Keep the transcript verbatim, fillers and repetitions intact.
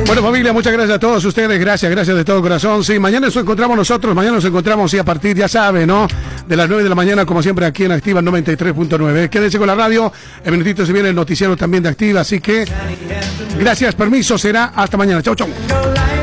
Bueno, familia, muchas gracias a todos ustedes, gracias, gracias de todo corazón. Sí, mañana nos encontramos nosotros, mañana nos encontramos, sí, a partir, ya saben, ¿no? De las nueve de la mañana, como siempre, aquí en Activa noventa y tres punto nueve. Quédense con la radio, en minutitos se viene el noticiero también de Activa, así que gracias, permiso, será hasta mañana. Chau, chau.